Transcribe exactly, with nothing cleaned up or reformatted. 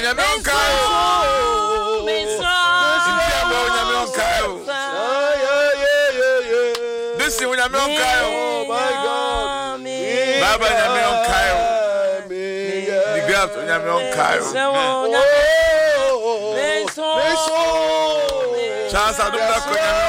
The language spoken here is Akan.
Onyame onkae. Intiaba onyame onkae. This is onyame onkae. Oh my God. Baba onyame onkae. The graft onyame onkae. Chance adum na